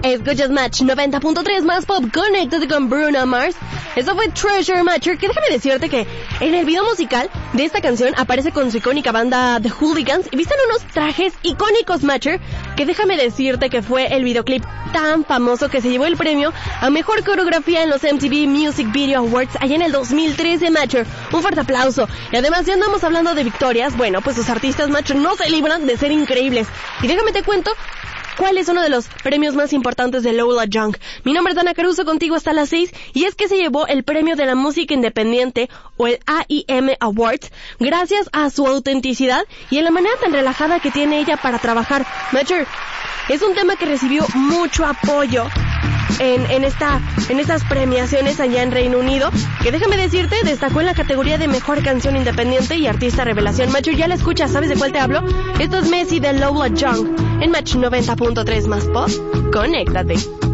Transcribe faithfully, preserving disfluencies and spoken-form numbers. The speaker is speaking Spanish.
Escuchas Match noventa punto tres más pop, conéctate con Bruno Mars. Eso fue Treasure Matcher, que déjame decirte que en el video musical de esta canción aparece con su icónica banda The Hooligans y visten unos trajes icónicos, Matcher, que déjame decirte que fue el videoclip tan famoso que se llevó el premio a mejor coreografía en los M T V Music Video Awards allá en el dos mil trece, Matcher. Un fuerte aplauso. Y además, ya andamos hablando de victorias, bueno, pues los artistas, Matcher, no se libran de ser increíbles. Y déjame te cuento ¿cuál es uno de los premios más importantes de Lola Young? Mi nombre es Dana Caruso, contigo hasta las seis, y es que se llevó el premio de la música independiente, o el A I M Awards, gracias a su autenticidad y en la manera tan relajada que tiene ella para trabajar. Matcher, es un tema que recibió mucho apoyo en, en, esta, en estas premiaciones allá en Reino Unido, que déjame decirte, destacó en la categoría de mejor canción independiente y artista revelación. Matcher, ya la escuchas, ¿sabes de cuál te hablo? Esto es Messi de Lola Young en Match noventa punto tres más pop. Conéctate.